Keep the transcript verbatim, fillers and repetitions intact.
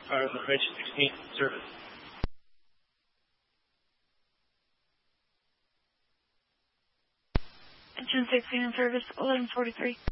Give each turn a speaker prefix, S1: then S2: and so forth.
S1: Fire the Bridge sixteen service.
S2: Engine sixteen in service, eleven forty-three.